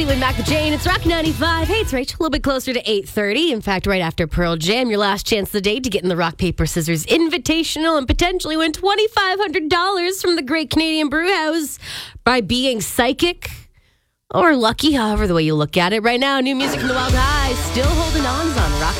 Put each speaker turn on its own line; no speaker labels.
With Mac the Jane, it's Rock 95. Hey, it's Rachel, a little bit closer to 8:30. In fact, right after Pearl Jam, your last chance of the day to get in the Rock, Paper, Scissors Invitational and potentially win $2,500 from the Great Canadian Brewhouse by being psychic or lucky, however the way you look at it. Right now, new music from the Wild High, still holding on.